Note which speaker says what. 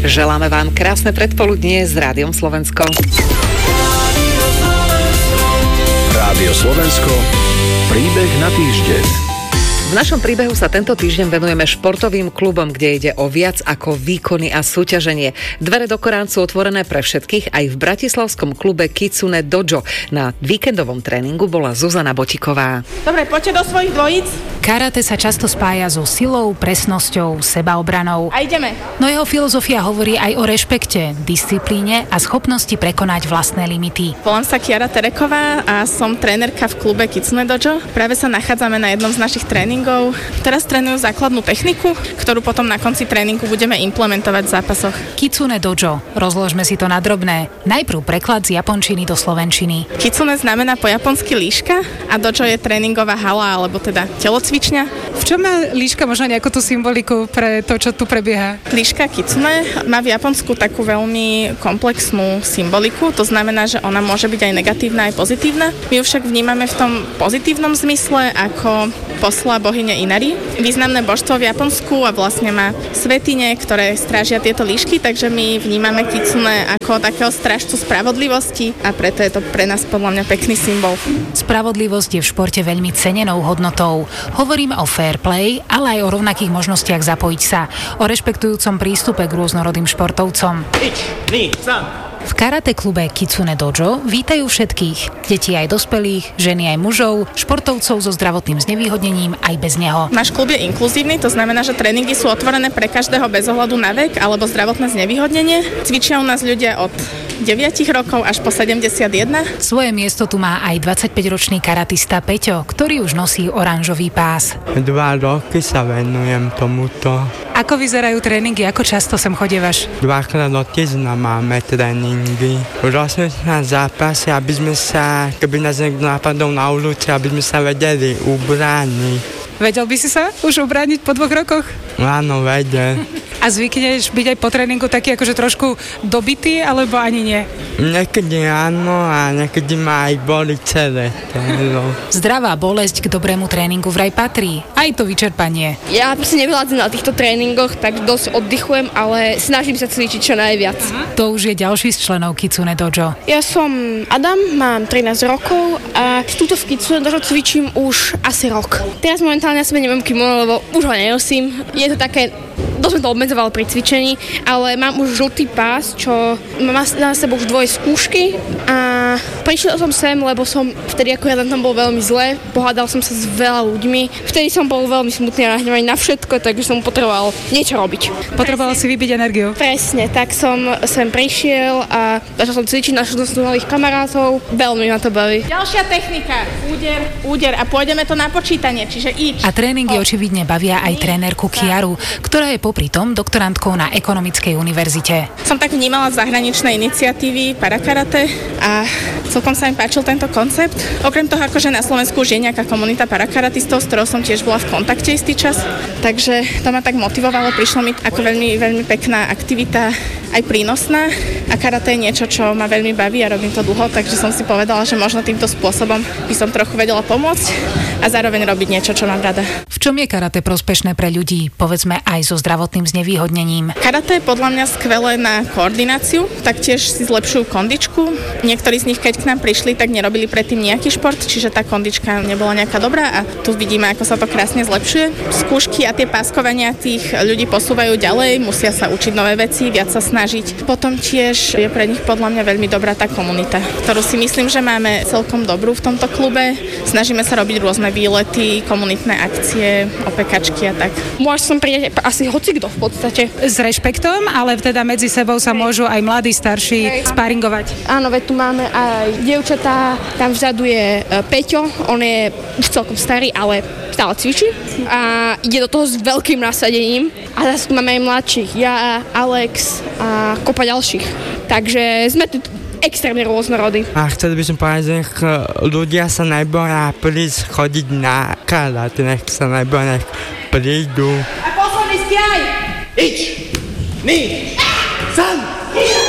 Speaker 1: Želáme vám krásne predpoludnie s Rádiom Slovensko.
Speaker 2: Rádio Slovensko, príbeh na týždeň.
Speaker 1: V našom príbehu sa tento týždeň venujeme športovým klubom, kde ide o viac ako výkony a súťaženie. Dvere do Korán sú otvorené pre všetkých aj v bratislavskom klube Kitsune Dojo. Na víkendovom tréningu bola Zuzana Botiková.
Speaker 3: Dobre, poďte do svojich dvojíc.
Speaker 4: Karate sa často spája so silou, presnosťou, sebaobranou.
Speaker 3: A ideme.
Speaker 4: No jeho filozofia hovorí aj o rešpekte, disciplíne a schopnosti prekonať vlastné limity.
Speaker 3: Volám sa Kiara Tereková a som trénerka v klube Kitsune Dojo. Práve sa nachádzame na jednom z našich tréningov. Teraz trénujú základnú techniku, ktorú potom na konci tréningu budeme implementovať v zápasoch.
Speaker 4: Kitsune Dojo. Rozložme si to na drobné. Najprv preklad z japončiny do slovenčiny.
Speaker 3: Kitsune znamená po japonsky líška a dojo je tréningová hala, alebo teda telocvičňa.
Speaker 5: V čom má líška možno nejakú tú symboliku pre to, čo tu prebieha?
Speaker 3: Líška Kitsune má v Japonsku takú veľmi komplexnú symboliku, to znamená, že ona môže byť aj negatívna, aj pozitívna. My ju však vnímame v tom pozitívnom zmysle ako posla bohyne Inari. Významné božstvo v Japonsku a vlastne má svätyne, ktoré strážia tieto líšky, takže my vnímame Kitsune ako takého strážcu spravodlivosti a preto je to pre nás podľa mňa pekný symbol.
Speaker 4: Spravodlivosť je v športe veľmi cenenou hodnotou. Hovoríme o fair play, ale aj o rovnakých možnostiach zapojiť sa, o rešpektujúcom prístupe k rôznorodým športovcom. V karate klube Kitsune Dojo vítajú všetkých, deti aj dospelých, ženy aj mužov, športovcov so zdravotným znevýhodnením aj bez neho.
Speaker 3: Náš klub je inkluzívny, to znamená, že tréningy sú otvorené pre každého bez ohľadu na vek alebo zdravotné znevýhodnenie. Cvičia u nás ľudia od 9 rokov až po 71.
Speaker 4: Svoje miesto tu má aj 25-ročný karatista Peťo, ktorý už nosí oranžový pás.
Speaker 6: 2 roky sa venujem tomuto.
Speaker 5: Ako vyzerajú tréningy? Ako často sem chodievaš?
Speaker 6: 2-krát do týždňa máme tréningy. Rôzne na zápasy, aby sme sa, keby nás niekto napadol na ulici, aby sme sa vedeli ubrániť.
Speaker 5: Vedel by si sa už ubrániť po 2 rokoch?
Speaker 6: Áno, vedel.
Speaker 5: A zvykneš byť aj po tréningu taký akože trošku dobitý, alebo ani nie?
Speaker 6: Niekedy áno a niekedy ma aj boli celé telo.
Speaker 4: Zdravá bolesť k dobrému tréningu vraj patrí. Aj to vyčerpanie.
Speaker 7: Ja proste nevyládzam na týchto tréningoch, tak dosť oddychujem, ale snažím sa cvičiť čo najviac.
Speaker 4: To už je ďalší z členov Kitsune Dojo.
Speaker 7: Ja som Adam, mám 13 rokov a túto v Kitsune Dojo cvičím už asi rok. Teraz momentálne na sebe neviem kimono, lebo už ho nenosím. Je to také, dosť to obmedzovalo pri cvičení, ale mám už žltý pás, čo mám na sebou už 2 skúšky a prišiel som sem, lebo som vtedy ako jeden tam bol veľmi zle, pohádal som sa s veľa ľuďmi, vtedy som bol veľmi smutný a nahnevaný na všetko, takže som potreboval niečo robiť.
Speaker 5: Potreboval si vybiť energiu.
Speaker 7: Presne, tak som sem prišiel a začal som cvičiť, našel som nových kamarátov, veľmi ma to baví.
Speaker 3: Ďalšia technika, úder a pôjdeme to na počítanie, čiže ič.
Speaker 4: A tréningy očividne bavia aj trénerku Kiaru, ktorá je popri tom doktorantkou na Ekonomickej univerzite.
Speaker 3: Som tak vnímala zahraničné iniciatívy parakarate a celkom sa mi páčil tento koncept. Okrem toho, akože na Slovensku už je nejaká komunita parakaratistov, s ktorou som tiež bola v kontakte istý čas, takže to ma tak motivovalo, prišlo mi ako veľmi, veľmi pekná aktivita, aj prínosná a karate je niečo, čo ma veľmi baví a robím to dlho, takže som si povedala, že možno týmto spôsobom by som trochu vedela pomôcť a zároveň robiť niečo, čo mám rada.
Speaker 4: V čom je karate prospešné pre ľudí, povedzme aj so zdravotným znevýhodnením?
Speaker 3: Karate je podľa mňa skvelé na koordináciu, taktiež si zlepšujú kondičku. Niektorí z nich, keď k nám prišli, tak nerobili predtým nejaký šport, čiže tá kondička nebola nejaká dobrá a tu vidíme, ako sa to krásne zlepšuje. Skúšky a tie páskovania tých ľudí posúvajú ďalej, musia sa učiť nové veci, viac sa snažiť. Potom tiež je pre nich podľa mňa veľmi dobrá tá komunita, ktorú si myslím, že máme celkom dobrú v tomto klube. Snažíme sa robiť rôzne výlety, komunitné akcie, opekačky a tak.
Speaker 7: Môže som prijať asi hocikto v podstate.
Speaker 5: S rešpektom, ale teda medzi sebou sa môžu aj mladí, starší sparingovať.
Speaker 7: Áno, veď tu máme aj dievčatá, tam vzadu je Peťo, on je už celkom starý, ale stále cvičí a ide do toho s veľkým nasadením. A zase tu máme aj mladších, ja, Alex a kopa ďalších. Takže sme tu extrémne rôznorodí.
Speaker 6: A chcel by som povedať, že ľudia sa najboja prísť chodiť na karate, nech sa najboja, nech prídu.
Speaker 3: A posledný stiaj!
Speaker 2: Ič, ni, san.